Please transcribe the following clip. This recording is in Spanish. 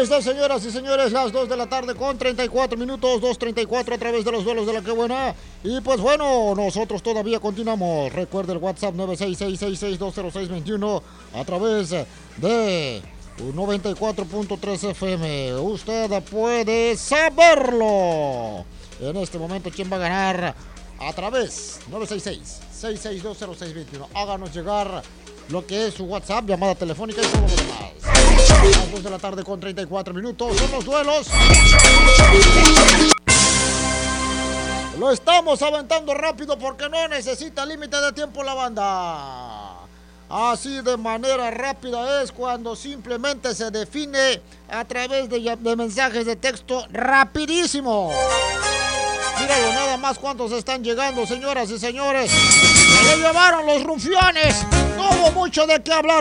Ahí está, señoras y señores, las 2 de la tarde con 34 minutos, 2:34 a través de los duelos de la que buena. Y pues bueno, nosotros todavía continuamos. Recuerde el WhatsApp 966-6620621 a través de 94.3 FM. Usted puede saberlo. En este momento, ¿quién va a ganar? A través 966-6620621. Háganos llegar lo que es su WhatsApp, llamada telefónica y todo lo demás. A las 2 de la tarde con 34 minutos son los duelos. Lo estamos aventando rápido porque no necesita límite de tiempo la banda. Así de manera rápida es cuando simplemente se define a través de mensajes de texto rapidísimo. Míralo nada más cuántos están llegando, señoras y señores. Se lo llevaron los rufianes. No hubo mucho de qué hablar.